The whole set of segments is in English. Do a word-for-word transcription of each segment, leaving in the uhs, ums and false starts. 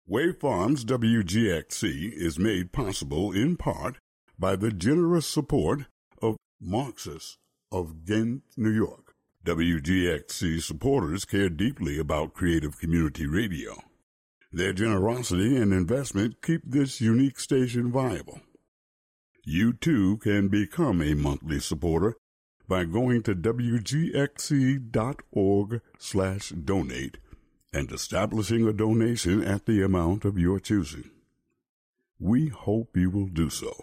Wave Farms W G X C is made possible in part by the generous support of Marxists of Ghent, New York. W G X C supporters care deeply about creative community radio. Their generosity and investment keep this unique station viable. You too can become a monthly supporter by going to wgxc.org slash donate and establishing a donation at the amount of your choosing. We hope you will do so.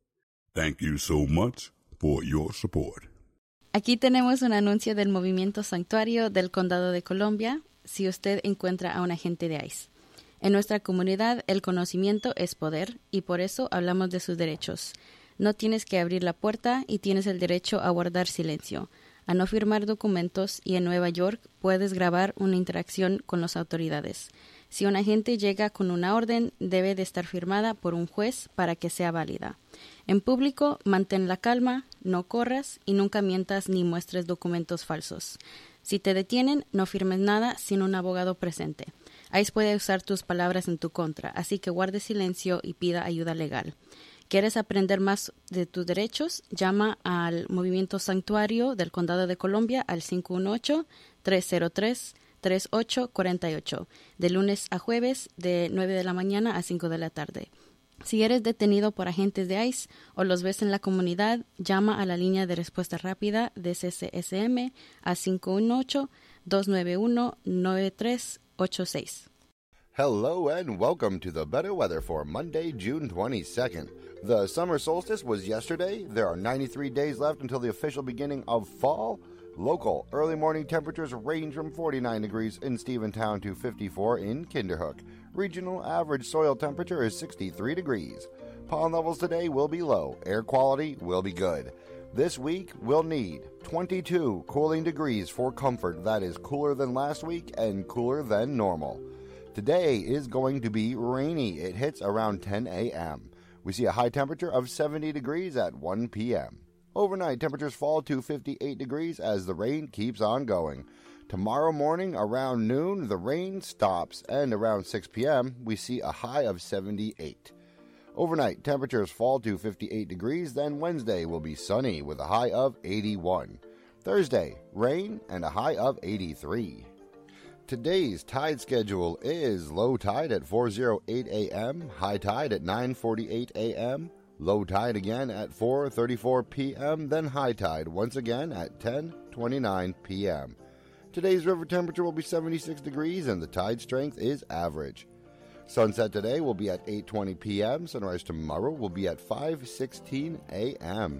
Thank you so much for your support. Aquí tenemos un anuncio del Movimiento Sanctuario del Condado de Columbia si usted encuentra a un agente de ICE. En nuestra comunidad, el conocimiento es poder y por eso hablamos de sus derechos. No tienes que abrir la puerta y tienes el derecho a guardar silencio, a no firmar documentos y en Nueva York puedes grabar una interacción con las autoridades. Si un agente llega con una orden, debe de estar firmada por un juez para que sea válida. En público, mantén la calma, no corras y nunca mientas ni muestres documentos falsos. Si te detienen, no firmes nada sin un abogado presente. ICE puede usar tus palabras en tu contra, así que guarde silencio y pida ayuda legal. ¿Quieres aprender más de tus derechos? Llama al Movimiento Sanctuario del Condado de Columbia al cinco uno ocho, tres cero tres, tres ocho cuatro ocho, de lunes a jueves de nueve de la mañana a cinco de la tarde. Si eres detenido por agentes de ICE o los ves en la comunidad, llama a la línea de respuesta rápida de C C S M a cinco uno ocho, dos nueve uno, nueve tres ocho seis. Hello and welcome to the better weather for Monday, June twenty-second. The summer solstice was yesterday. There are ninety-three days left until the official beginning of fall. Local early morning temperatures range from forty-nine degrees in Stephentown to fifty-four in Kinderhook. Regional average soil temperature is sixty-three degrees. Pollen levels today will be low. Air quality will be good. This week we'll need twenty-two cooling degrees for comfort. That is cooler than last week and cooler than normal. Today is going to be rainy. It hits around ten a.m. We see a high temperature of seventy degrees at one p.m. Overnight, temperatures fall to fifty-eight degrees as the rain keeps on going. Tomorrow morning, around noon, the rain stops, and around six p.m., we see a high of seventy-eight. Overnight, temperatures fall to fifty-eight degrees, then Wednesday will be sunny with a high of eighty-one. Thursday, rain and a high of eighty-three. Today's tide schedule is low tide at four oh eight a.m., high tide at nine forty-eight a.m., low tide again at four thirty-four p.m., then high tide once again at ten twenty-nine p.m. Today's river temperature will be seventy-six degrees and the tide strength is average. Sunset today will be at eight twenty p.m., sunrise tomorrow will be at five sixteen a.m.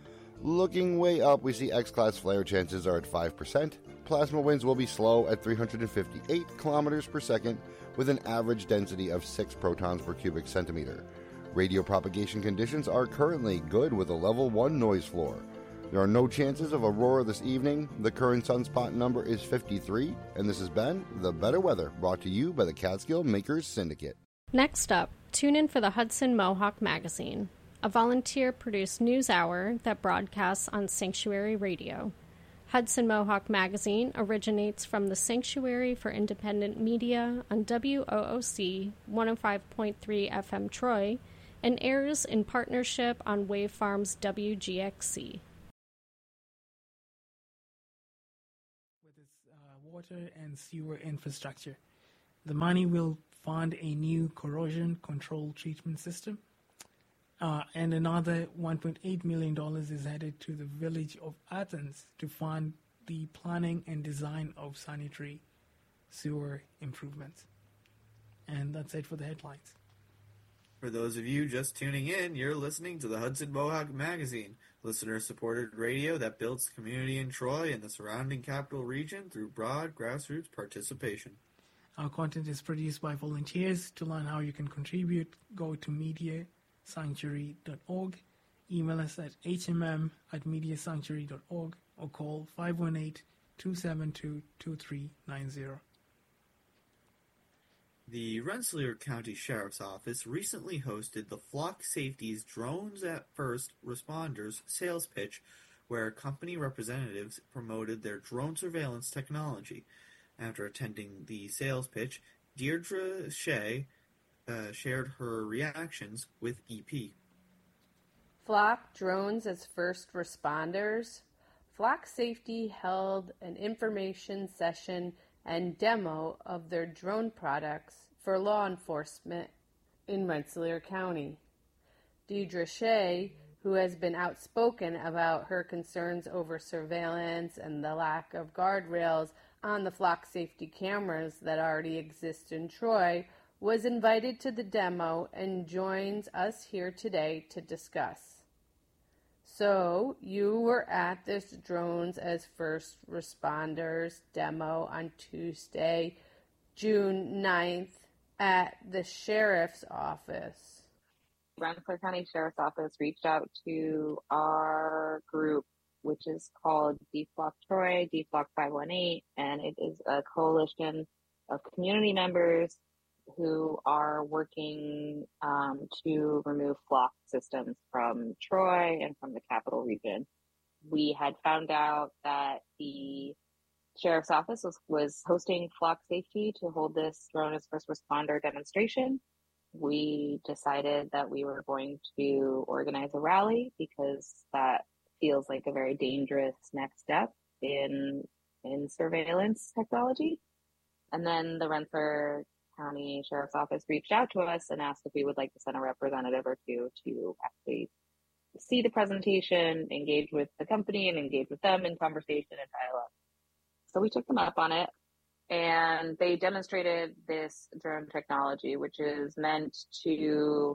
Looking way up, we see X-class flare chances are at five percent. Plasma winds will be slow at three hundred fifty-eight kilometers per second with an average density of six protons per cubic centimeter. Radio propagation conditions are currently good with a level one noise floor. There are no chances of aurora this evening. The current sunspot number is fifty-three, and this has been The Better Weather, brought to you by the Catskill Makers Syndicate. Next up, tune in for the Hudson Mohawk Magazine, a volunteer-produced news hour that broadcasts on Sanctuary Radio. Hudson Mohawk Magazine originates from the Sanctuary for Independent Media on W O O C one oh five point three F M Troy and airs in partnership on Wave Farms W G X C. With its uh, water and sewer infrastructure, the money will fund a new corrosion control treatment system. Uh, and another one point eight million dollars is headed to the village of Athens to fund the planning and design of sanitary sewer improvements. And that's it for the headlines. For those of you just tuning in, you're listening to the Hudson Mohawk Magazine, listener-supported radio that builds community in Troy and the surrounding capital region through broad grassroots participation. Our content is produced by volunteers. To learn how you can contribute, go to media sanctuary dot org, email us at h m m at media sanctuary dot org, or call five one eight, two seven two, two three nine zero. The Rensselaer County Sheriff's Office recently hosted the Flock Safety's Drones at First Responders sales pitch, where company representatives promoted their drone surveillance technology. After attending the sales pitch, Deirdre Shea, uh, shared her reactions with E P. Flock drones as first responders. Flock Safety held an information session and demo of their drone products for law enforcement in Rensselaer County. Deidre Shea, who has been outspoken about her concerns over surveillance and the lack of guardrails on the Flock Safety cameras that already exist in Troy, was invited to the demo and joins us here today to discuss. So, you were at this Drones as First Responders demo on Tuesday, June ninth, at the Sheriff's Office. Rensselaer County Sheriff's Office reached out to our group, which is called D Flock Troy, D Flock five one eight, and it is a coalition of community members who are working um, to remove flock systems from Troy and from the capital region. We had found out that the Sheriff's Office was, was hosting Flock Safety to hold this drone as first responder demonstration. We decided that we were going to organize a rally because that feels like a very dangerous next step in in surveillance technology. And then the Rensselaer County Sheriff's Office reached out to us and asked if we would like to send a representative or two to actually see the presentation, engage with the company, and engage with them in conversation and dialogue. So we took them up on it. And they demonstrated this drone technology, which is meant to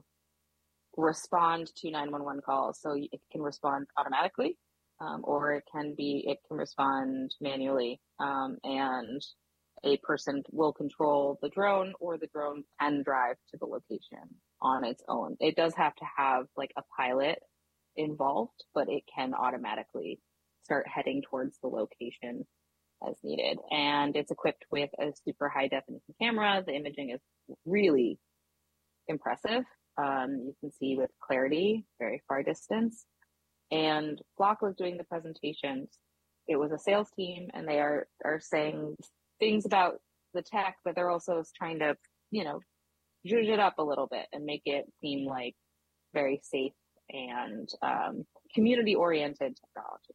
respond to nine one one calls. So it can respond automatically, um, or it can be, it can respond manually. Um, and a person will control the drone, or the drone can drive to the location on its own. It does have to have like a pilot involved, but it can automatically start heading towards the location as needed. And it's equipped with a super high definition camera. The imaging is really impressive. Um, you can see with clarity, very far distance. And Flock was doing the presentations. It was a sales team, and they are, are saying things about the tech, but they're also trying to, you know, zhuzh it up a little bit and make it seem like very safe and um, community-oriented technology.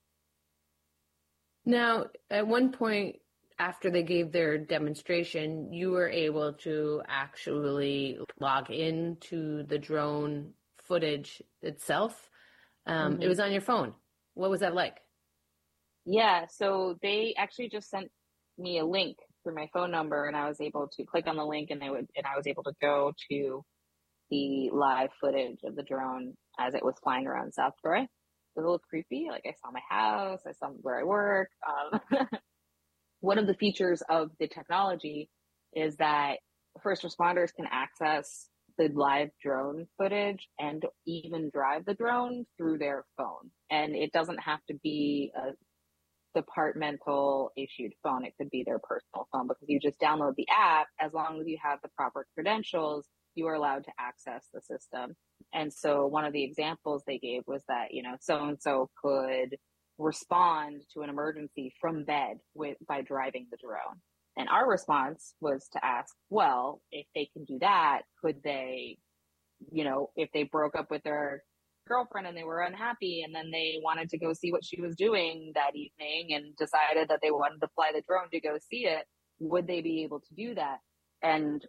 Now, at one point after they gave their demonstration, you were able to actually log into the drone footage itself. Um, Mm-hmm. It was on your phone. What was that like? Yeah, so they actually just sent me a link through my phone number, and I was able to click on the link, and they would, and I was able to go to the live footage of the drone as it was flying around South Troy. It was a little creepy. Like, I saw my house, I saw where I work. Um, one of the features of the technology is that first responders can access the live drone footage and even drive the drone through their phone. And it doesn't have to be a departmental issued phone. It could be their personal phone, because you just download the app. As long as you have the proper credentials, you are allowed to access the system. And so one of the examples they gave was that, you know, so-and-so could respond to an emergency from bed with by driving the drone. And our response was to ask, well, if they can do that, could they, you know, if they broke up with their girlfriend and they were unhappy, and then they wanted to go see what she was doing that evening and decided that they wanted to fly the drone to go see it, would they be able to do that? And